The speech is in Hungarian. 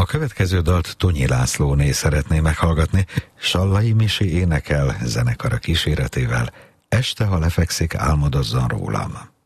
következő dalt Tonyi Lászlóné szeretné meghallgatni. Sallai Misi énekel zenekara kíséretével. Este, ha lefekszik, álmodozzon rólam.